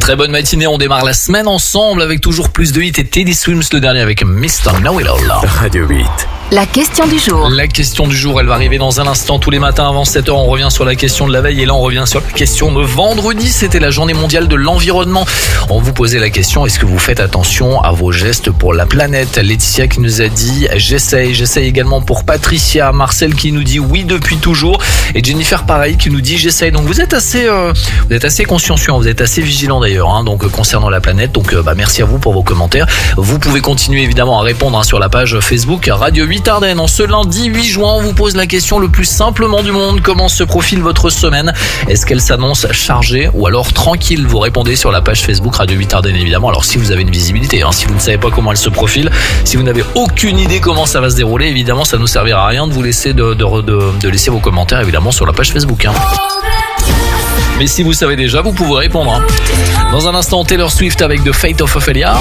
Très bonne matinée, on démarre la semaine ensemble avec toujours plus de hits et Teddy Swims le dernier avec Mr. Know-It-All. Radio 8. La question du jour. La question du jour, elle va arriver dans un instant. Tous les matins avant 7h, on revient sur la question de la veille et là on revient sur la question de vendredi. C'était la journée mondiale de l'environnement. On vous posait la question, est-ce que vous faites attention à vos gestes pour la planète? Laetitia qui nous a dit j'essaye également pour Patricia, Marcel qui nous dit oui depuis toujours et Jennifer pareil qui nous dit j'essaye. Donc vous êtes assez consciencieux, vous êtes assez vigilant d'ailleurs donc concernant la planète. Donc merci à vous pour vos commentaires. Vous pouvez continuer évidemment à répondre sur la page Facebook Radio 8 Ardennes. En ce lundi 8 juin, on vous pose la question le plus simplement du monde. Comment se profile votre semaine? Est-ce qu'elle s'annonce chargée ou alors tranquille? Vous répondez sur la page Facebook Radio 8 Ardennes évidemment. Alors si vous avez une visibilité, si vous ne savez pas comment elle se profile, si vous n'avez aucune idée comment ça va se dérouler, évidemment ça ne nous servira à rien de vous laisser de laisser vos commentaires évidemment sur la page Facebook. Mais si vous savez déjà, vous pouvez répondre. Dans un instant, Taylor Swift avec The Fate of Ophelia.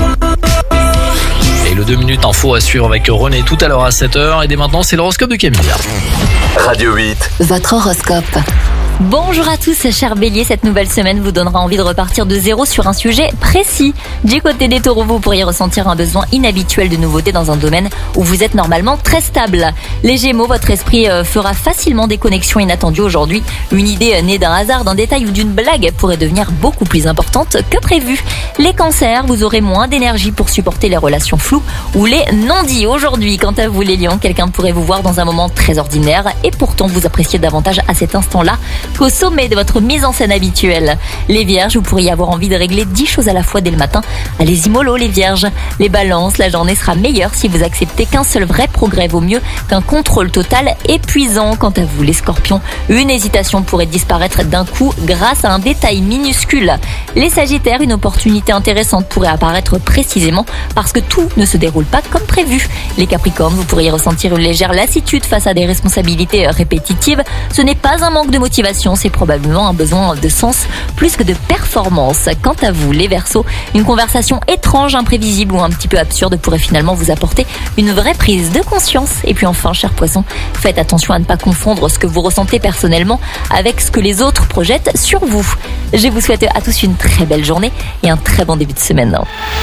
Et le 2 minutes info à suivre avec René tout à l'heure à 7h. Et dès maintenant, c'est l'horoscope de Camille. Radio 8. Votre horoscope. Bonjour à tous, chers béliers, cette nouvelle semaine vous donnera envie de repartir de zéro sur un sujet précis. Du côté des taureaux, vous pourriez ressentir un besoin inhabituel de nouveauté dans un domaine où vous êtes normalement très stable. Les gémeaux, votre esprit fera facilement des connexions inattendues aujourd'hui. Une idée née d'un hasard, d'un détail ou d'une blague pourrait devenir beaucoup plus importante que prévu. Les cancers, vous aurez moins d'énergie pour supporter les relations floues ou les non-dits aujourd'hui. Quant à vous les lions, quelqu'un pourrait vous voir dans un moment très ordinaire et pourtant vous appréciez davantage à cet instant-là qu'au sommet de votre mise en scène habituelle. Les vierges, vous pourriez avoir envie de régler 10 choses à la fois dès le matin. Allez-y mollo les vierges. Les balances, la journée sera meilleure si vous acceptez qu'un seul vrai progrès vaut mieux qu'un contrôle total épuisant. Quant à vous les scorpions, une hésitation pourrait disparaître d'un coup grâce à un détail minuscule. Les sagittaires, une opportunité intéressante pourrait apparaître précisément parce que tout ne se déroule pas comme prévu. Les capricornes, vous pourriez ressentir une légère lassitude face à des responsabilités répétitives. Ce n'est pas un manque de motivation, c'est probablement un besoin de sens plus que de performance. Quant à vous, les Verseaux, une conversation étrange, imprévisible ou un petit peu absurde pourrait finalement vous apporter une vraie prise de conscience. Et puis enfin, chers poissons, faites attention à ne pas confondre ce que vous ressentez personnellement avec ce que les autres projettent sur vous. Je vous souhaite à tous une très belle journée et un très bon début de semaine.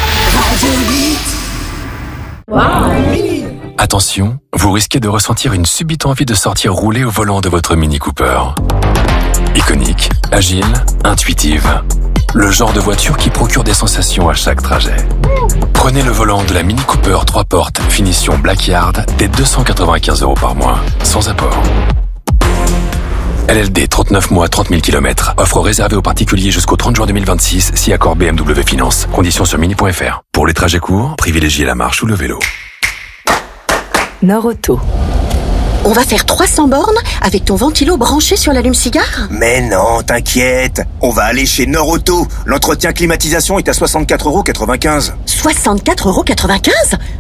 Attention, vous risquez de ressentir une subite envie de sortir rouler au volant de votre Mini Cooper. Iconique, agile, intuitive. Le genre de voiture qui procure des sensations à chaque trajet. Prenez le volant de la Mini Cooper 3 portes finition Blackyard dès 295 € par mois, sans apport. LLD 39 mois 30 000 km. Offre réservée aux particuliers jusqu'au 30 juin 2026 si accord BMW Finance. Conditions sur mini.fr. Pour les trajets courts, privilégiez la marche ou le vélo. Nord-Auto. On va faire 300 bornes avec ton ventilo branché sur l'allume-cigare? Mais non, t'inquiète. On va aller chez Nord-Auto. L'entretien climatisation est à 64,95 €. 64,95 €?